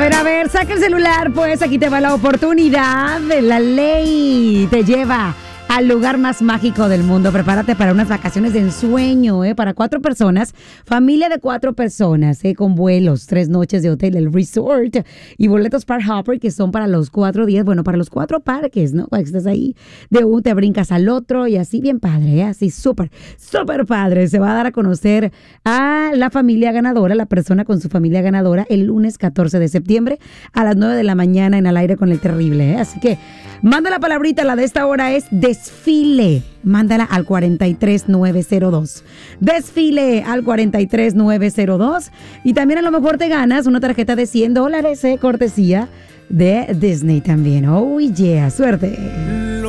A ver, saca el celular, pues aquí te va la oportunidad. La ley te lleva al lugar más mágico del mundo. Prepárate para unas vacaciones de ensueño, para 4 personas, familia de 4 personas, con vuelos, 3 noches de hotel, el resort y boletos Park Hopper, que son para los 4 días, bueno, para los 4 parques, ¿no? Para que estés ahí, de uno te brincas al otro y así bien padre, así súper padre. Se va a dar a conocer a la familia ganadora, la persona con su familia ganadora, el lunes 14 de septiembre a las 9 de la mañana en Al Aire con el Terrible, Así que manda la palabrita, la de esta hora es desfile. Mándala al 43902. Desfile al 43902. Y también a lo mejor te ganas una tarjeta de $100, cortesía de Disney también. Oh, yeah, suerte.